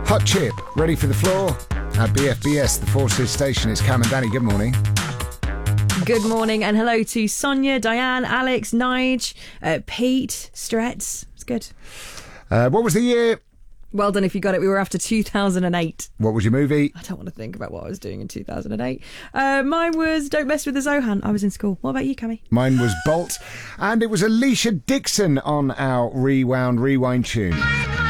Hot Chip, ready for the floor? At BFBS, the Forces Station. It's Cam and Danny. Good morning. Good morning and hello to Sonia, Diane, Alex, Nige, Pete, Stretz. It's good. What was the year? Well done if you got it. We were after 2008. What was your movie? I don't want to think about what I was doing in 2008. Mine was Don't Mess With the Zohan. I was in school. What about you, Cammy? Mine was Bolt. And it was Alicia Dixon on our Rewind tune.